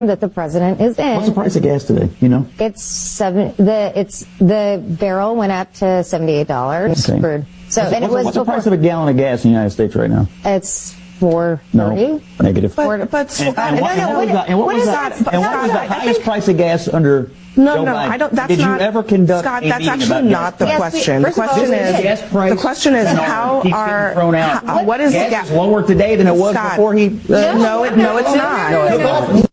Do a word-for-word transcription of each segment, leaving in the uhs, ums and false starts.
that the president is in. What's the price of gas today? You know, it's seven. The it's the barrel went up to seventy-eight dollars. Okay. For, so what's, and what's, it was what's the before, price of a gallon of gas in the United States right now? It's four thirty. No, negative. But, but and, and, what, and what was the, and what was the, and what was the highest price of gas under? No, Joe no, Biden? I don't. That's Did not. you ever conduct Scott, a that's meeting actually about not the gas? question. Yes, the question is. Gas price The question is how keeps are. thrown out. How, what is gas the gas? is lower today than it was Scott, before he. Uh, no, it, no, it's not.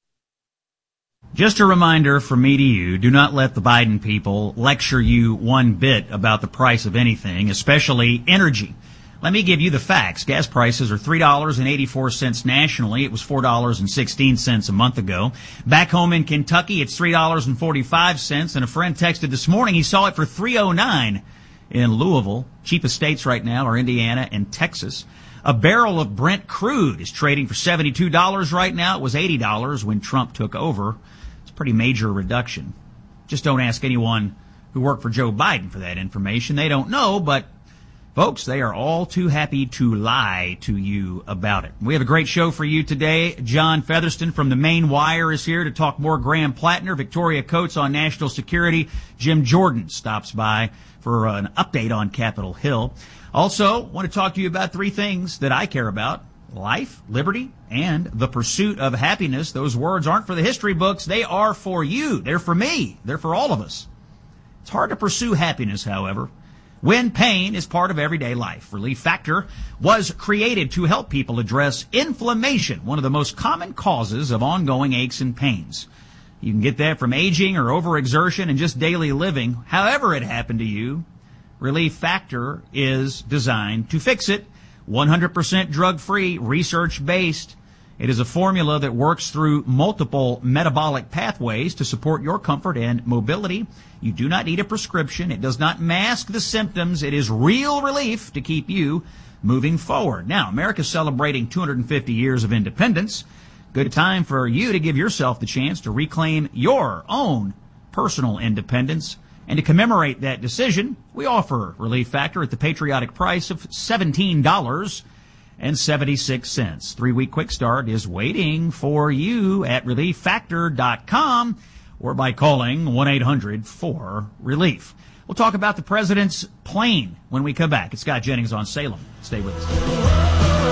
Just a reminder from me to you, do not let the Biden people lecture you one bit about the price of anything, especially energy. Let me give you the facts. Gas prices are three dollars and eighty-four cents nationally. It was four dollars and sixteen cents a month ago. Back home in Kentucky, it's three dollars and forty-five cents. And a friend texted this morning, he saw it for three dollars and nine cents in Louisville. Cheapest states right now are Indiana and Texas. A barrel of Brent crude is trading for seventy-two dollars right now. It was eighty dollars when Trump took over. It's a pretty major reduction. Just don't ask anyone who worked for Joe Biden for that information. They don't know, but folks, they are all too happy to lie to you about it. We have a great show for you today. John Featherston from the Main Wire is here to talk more Graham Plattner. Victoria Coates on national security. Jim Jordan stops by for an update on Capitol Hill. Also, want to talk to you about three things that I care about: life, liberty, and the pursuit of happiness. Those words aren't for the history books. They are for you. They're for me. They're for all of us. It's hard to pursue happiness, however, when pain is part of everyday life. Relief Factor was created to help people address inflammation, one of the most common causes of ongoing aches and pains. You can get that from aging or overexertion and just daily living. However it happened to you, Relief Factor is designed to fix it. one hundred percent drug-free, research-based. It is a formula that works through multiple metabolic pathways to support your comfort and mobility. You do not need a prescription. It does not mask the symptoms. It is real relief to keep you moving forward. Now, America's celebrating two hundred fifty years of independence. Good time for you to give yourself the chance to reclaim your own personal independence. And to commemorate that decision, we offer Relief Factor at the patriotic price of seventeen dollars and seventy-six cents. Three-week quick start is waiting for you at relief factor dot com or by calling one eight hundred four relief. We'll talk about the president's plane when we come back. It's Scott Jennings on Salem. Stay with us.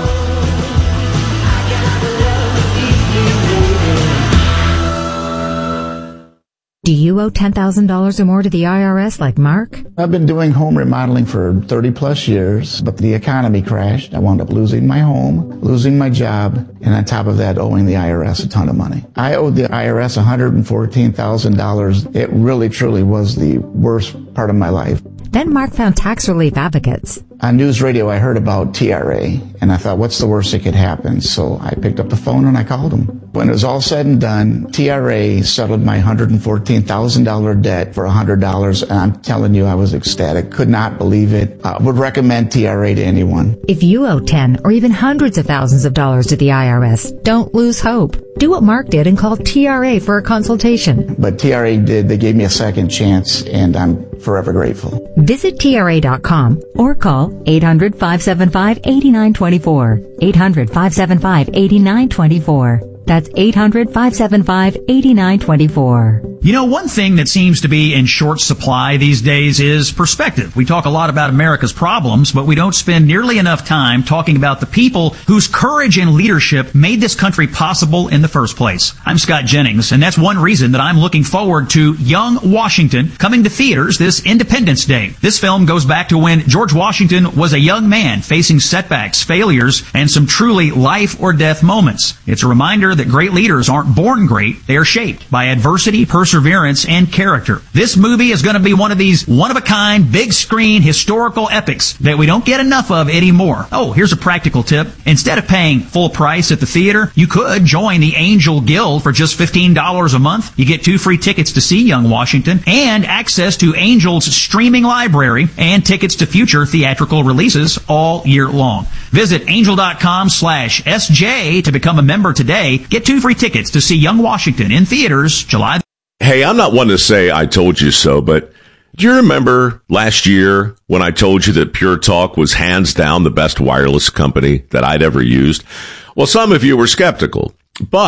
Do you owe ten thousand dollars or more to the I R S like Mark? I've been doing home remodeling for thirty plus years, but the economy crashed. I wound up losing my home, losing my job, and on top of that, owing the I R S a ton of money. I owed the I R S one hundred fourteen thousand dollars. It really, truly was the worst part of my life. Then Mark found Tax Relief Advocates. On news radio, I heard about T R A, and I thought, what's the worst that could happen? So I picked up the phone and I called them. When it was all said and done, T R A settled my one hundred fourteen thousand dollars debt for one hundred dollars, and I'm telling you, I was ecstatic. Could not believe it. I would recommend T R A to anyone. If you owe ten or even hundreds of thousands of dollars to the I R S, don't lose hope. Do what Mark did and call T R A for a consultation. But T R A did. They gave me a second chance, and I'm forever grateful. Visit T R A dot com or call eight hundred, five seven five, eight nine two four. eight hundred, five seven five, eight nine two four. That's eight hundred, five seven five, eight nine two four. You know, one thing that seems to be in short supply these days is perspective. We talk a lot about America's problems, but we don't spend nearly enough time talking about the people whose courage and leadership made this country possible in the first place. I'm Scott Jennings, and that's one reason that I'm looking forward to Young Washington coming to theaters this Independence Day. This film goes back to when George Washington was a young man facing setbacks, failures, and some truly life or death moments. It's a reminder that great leaders aren't born great, they are shaped by adversity, perseverance, and character. This movie is going to be one of these one-of-a-kind, big-screen, historical epics that we don't get enough of anymore. Oh, here's a practical tip. Instead of paying full price at the theater, you could join the Angel Guild for just fifteen dollars a month. You get two free tickets to see Young Washington and access to Angel's streaming library and tickets to future theatrical releases all year long. Visit angel.com slash SJ to become a member today. Get two free tickets to see Young Washington in theaters July. Hey, I'm not one to say I told you so, but do you remember last year when I told you that Pure Talk was hands down the best wireless company that I'd ever used? Well, some of you were skeptical, but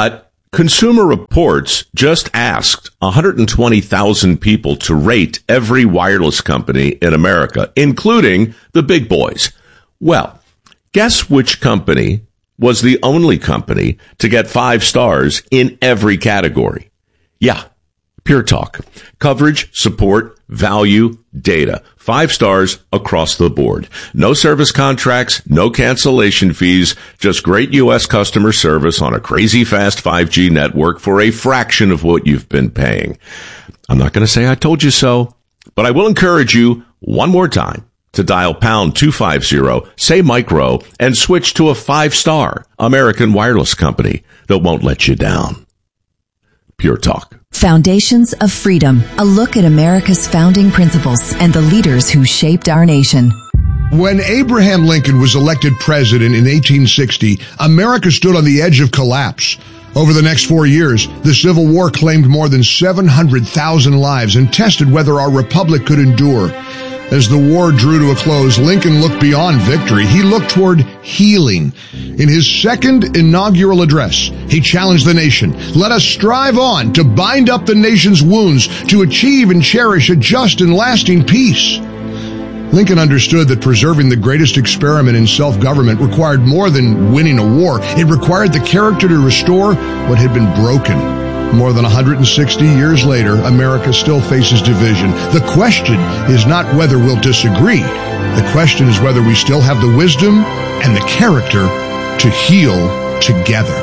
Consumer Reports just asked one hundred twenty thousand people to rate every wireless company in America, including the big boys. Well, guess which company was the only company to get five stars in every category? Yeah, Pure Talk. Coverage, support, value, data. Five stars across the board. No service contracts, no cancellation fees, just great U S customer service on a crazy fast five G network for a fraction of what you've been paying. I'm not going to say I told you so, but I will encourage you one more time to dial pound two fifty, say micro, and switch to a five-star American wireless company that won't let you down. Pure Talk. Foundations of Freedom, a look at America's founding principles and the leaders who shaped our nation. When Abraham Lincoln was elected president in eighteen sixty, America stood on the edge of collapse. Over the next four years, the Civil War claimed more than seven hundred thousand lives and tested whether our republic could endure. As the war drew to a close, Lincoln looked beyond victory. He looked toward healing. In his second inaugural address, he challenged the nation. Let us strive on to bind up the nation's wounds, to achieve and cherish a just and lasting peace. Lincoln understood that preserving the greatest experiment in self-government required more than winning a war. It required the character to restore what had been broken. More than one hundred sixty years later, America still faces division. The question is not whether we'll disagree. The question is whether we still have the wisdom and the character to heal together.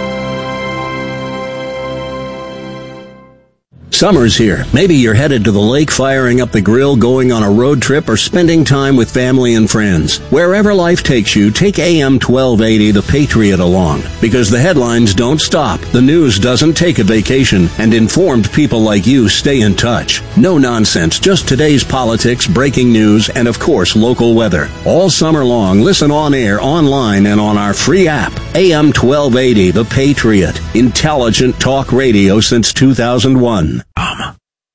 Summer's here. Maybe you're headed to the lake, firing up the grill, going on a road trip, or spending time with family and friends. Wherever life takes you, take A M twelve eighty The Patriot along. Because the headlines don't stop, the news doesn't take a vacation, and informed people like you stay in touch. No nonsense, just today's politics, breaking news, and of course, local weather. All summer long, listen on air, online, and on our free app. A M twelve eighty The Patriot. Intelligent talk radio since two thousand one.